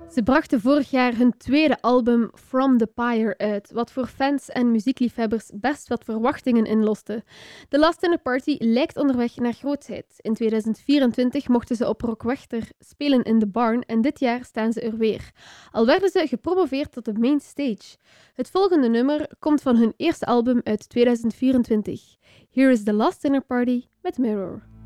Ze brachten vorig jaar hun tweede album From the Pyre uit, wat voor fans en muziekliefhebbers best wat verwachtingen inloste. The Last Dinner Party lijkt onderweg naar grootheid. In 2024 mochten ze op Rock Werchter spelen in The Barn en dit jaar staan ze er weer. Al werden ze gepromoveerd tot de main stage. Het volgende nummer komt van hun eerste album uit 2024. Here is The Last Dinner Party met Mirror.